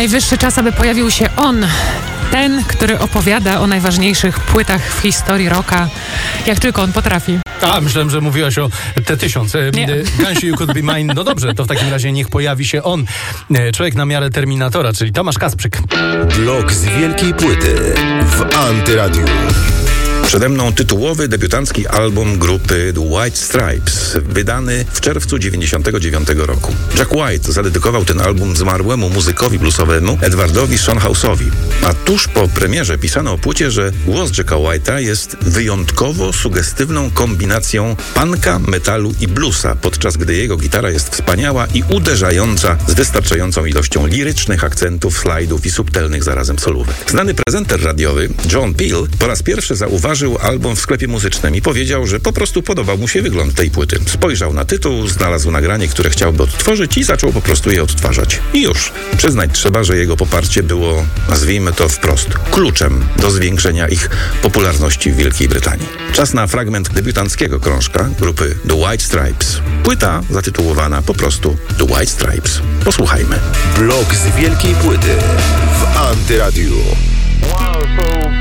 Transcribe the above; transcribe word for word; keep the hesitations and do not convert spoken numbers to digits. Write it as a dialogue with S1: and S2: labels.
S1: Najwyższy czas, aby pojawił się on. Ten, który opowiada o najważniejszych płytach w historii rocka, jak tylko on potrafi.
S2: A, myślałem, że mówiłaś o T tysiąc.
S1: Nie.
S2: Guns You Could Be Mine. No dobrze, to w takim razie niech pojawi się on. Człowiek na miarę Terminatora, czyli Tomasz Kasprzyk.
S3: Blok z wielkiej płyty w Antyradiu. Przede mną tytułowy, debiutancki album grupy The White Stripes, wydany w czerwcu dziewięćdziesiątego dziewiątego roku. Jack White zadedykował ten album zmarłemu muzykowi bluesowemu Edwardowi Schonhausowi. A tuż po premierze pisano o płycie, że głos Jacka White'a jest wyjątkowo sugestywną kombinacją punka, metalu i bluesa, podczas gdy jego gitara jest wspaniała i uderzająca z wystarczającą ilością lirycznych akcentów, slajdów i subtelnych zarazem solówek. Znany prezenter radiowy John Peel po raz pierwszy zauważył album w sklepie muzycznym i powiedział, że po prostu podobał mu się wygląd tej płyty. Spojrzał na tytuł, znalazł nagranie, które chciałby odtworzyć i zaczął po prostu je odtwarzać. I już. Przyznać trzeba, że jego poparcie było, nazwijmy to wprost, kluczem do zwiększenia ich popularności w Wielkiej Brytanii. Czas na fragment debiutanckiego krążka grupy The White Stripes. Płyta zatytułowana po prostu The White Stripes. Posłuchajmy.
S4: Blok z wielkiej płyty w Antyradiu.